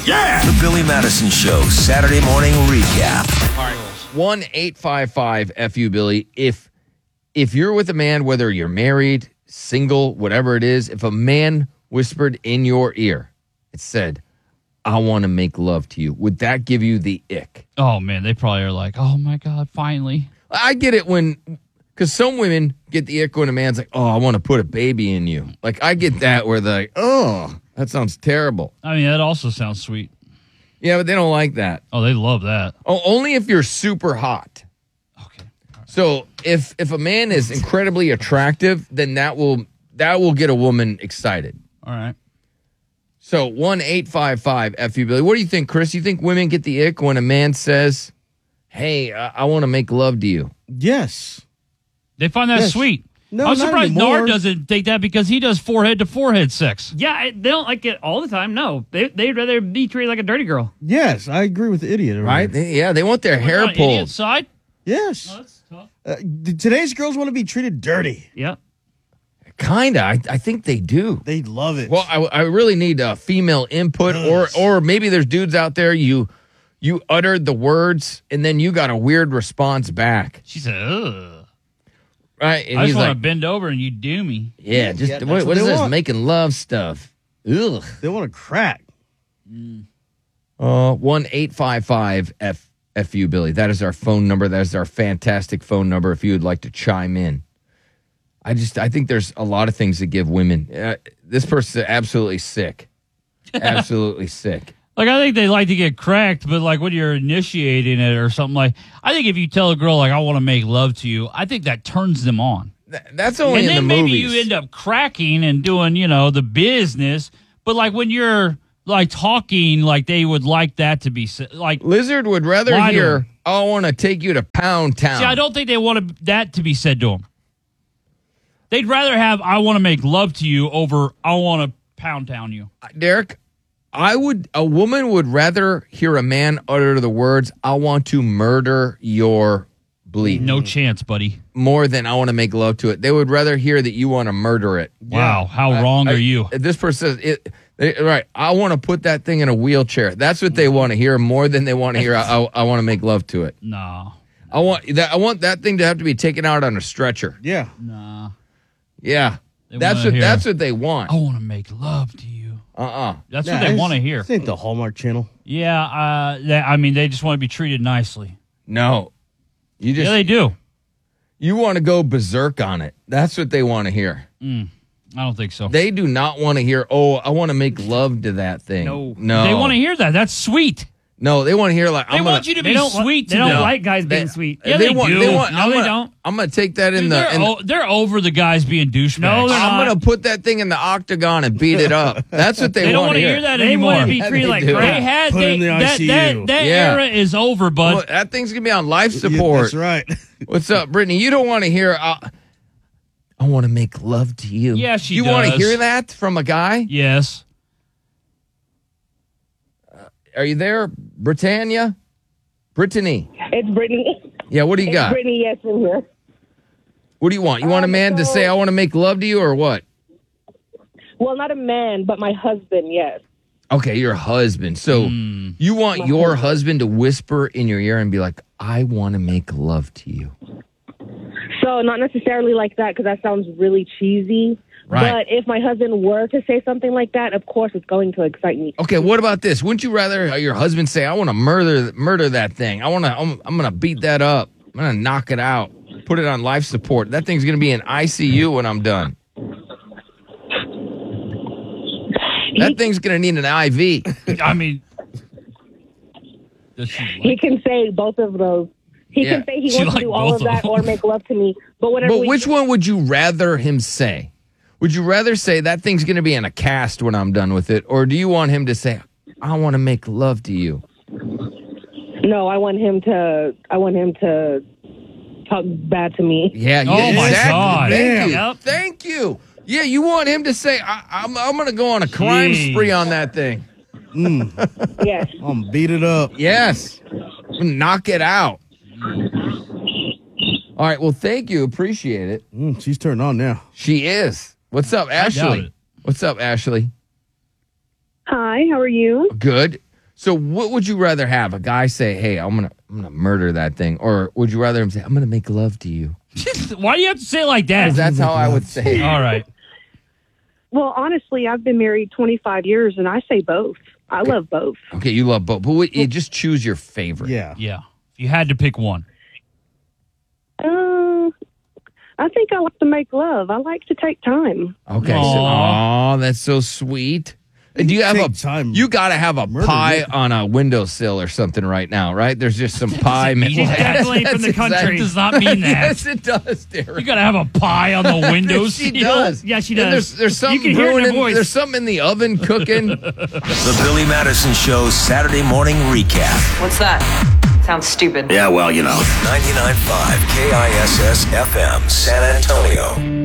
Yeah! The Billy Madison Show, Saturday morning recap. All right, 1-855-FU-Billy. If you're with a man, whether you're married, single, whatever it is, if a man whispered in your ear, it said, I want to make love to you, would that give you the ick? Oh, man, they probably are like, oh, my God, finally. I get it because some women get the ick when a man's like, oh, I want to put a baby in you. Like, I get that where they're like, oh, that sounds terrible. I mean, that also sounds sweet. Yeah, but they don't like that. Oh, they love that. Oh, only if you're super hot. Okay. Right. So if a man is incredibly attractive, then that will get a woman excited. All right. So 1-855-FU-Billy. What do you think, Chris? You think women get the ick when a man says, hey, I want to make love to you? Yes. They find that sweet. No, I'm not surprised anymore. Nard doesn't think that because he does forehead-to-forehead sex. Yeah, they don't like it all the time. No, they'd rather be treated like a dirty girl. Yes, I agree with the idiot. Right? They want their hair On pulled. idiot side? Yes. Oh, that's tough. Today's girls want to be treated dirty. Yep. Kind of. I think they do. They love it. Well, I really need female input, or maybe there's dudes out there, you uttered the words, and then you got a weird response back. She said, ugh. Right? And I he's just want like, to bend over and you do me. yeah, just that's what what is they this? want. Making love stuff. Ugh. They want to crack. 1-855-FU-Billy. That is our phone number. That is our fantastic phone number if you would like to chime in. I think there's a lot of things that give women. This person's absolutely sick. Absolutely sick. Like, I think they like to get cracked, but, like, when you're initiating it or something like, I think if you tell a girl, like, I want to make love to you, I think that turns them on. That's only And in then the maybe movies. you end up cracking and doing, the business. But, like, when you're, like, talking, like, they would like that to be, like, Lizard would rather Lie to hear, him. I want to take you to Pound Town. see, I don't think they want that to be said to them. They'd rather have, I want to make love to you over, I want to pound town you. Derek, a woman would rather hear a man utter the words, I want to murder your bleep. No chance, buddy. More than I want to make love to it. They would rather hear that you want to murder it. Wow, how wrong are you? This person says, right, I want to put that thing in a wheelchair. That's what they want to hear more than they want to hear, I want to make love to it. No. I want that thing to have to be taken out on a stretcher. Yeah. Nah. Yeah. They wanna hear, That's what they want. I want to make love to you. That's what they want to hear. This ain't the Hallmark Channel. Yeah, they just want to be treated nicely. No. Yeah, they do. You want to go berserk on it. That's what they want to hear. I don't think so. They do not want to hear, oh, I want to make love to that thing. No. They want to hear that. That's sweet. No, they want to hear like, They want you to be sweet to They don't them. like guys being sweet. Yeah, they do. No, they don't. I'm going to take that in Dude, they're over the guys being douchebags. No, they're I'm not. going to put that thing in the octagon and beat it up. That's what they, They don't want to hear that They anymore. want to be Yeah, treated they like do. crap. They had Put in the that ICU. that Yeah. era is over, bud. Well, that thing's going to be on life Yeah, support. that's right. What's up, Brittany? You don't want to hear, I want to make love to you. Yeah, she You want to does. hear that from a guy? Yes. Are you there, Britannia? Brittany. It's Brittany. Yeah, what do you It's got? Brittany, yes, in here. What do you want? You want a man to say, I want to make love to you, or what? Well, not a man, but my husband, yes. Okay, your husband. So you want your husband to whisper in your ear and be like, I want to make love to you. So not necessarily like that because that sounds really cheesy. Right. But if my husband were to say something like that, of course it's going to excite me. Okay, what about this? Wouldn't you rather your husband say, I want to murder that thing. I'm going to beat that up. I'm going to knock it out. Put it on life support. That thing's going to be in ICU when I'm done. That thing's going to need an IV. I mean, He can say both of those. He can say he She wants to liked do all both of of that them. or make love to me. But whatever. But which one would you rather him say? Would you rather say that thing's going to be in a cast when I'm done with it? Or do you want him to say, I want to make love to you? No, I want him to talk bad to me. Yeah. Oh, my exactly. God. Thank you. Yep. Thank you. Yeah, you want him to say, I'm going to go on a crime Jeez. spree on that thing. Yes. I'm beat it up. Yes. Knock it out. All right. Well, thank you. Appreciate it. She's turned on now. She is. What's up, doubt Ashley? it. What's up, Ashley? Hi, how are you? Good. So what would you rather have? A guy say, "Hey, I'm gonna murder that thing," or would you rather him say, "I'm gonna make love to you"? Why do you have to say it like that? 'Cause that's how I would say it. All right. Well, honestly, I've been married 25 years, and I say both. I love both. Okay, you love both, but you just choose your favorite. Yeah. Yeah. If you had to pick one. I think I like to make love. I like to take time. Okay. Aw. That's so sweet. And do you have Take time. You got to have a Murder pie you. on a windowsill or something right now, right? There's just some pie. mean that? Definitely from the That country. does not mean that. Yes, it does, You Derek. got to have a pie on the windows. She does. Yeah, she And does. there's something You can hear it in her brewing. voice. There's something in the oven cooking. The Billy Madison Show Saturday morning recap. What's that? Sounds stupid. Yeah, well, 99.5 KISS FM, San Antonio.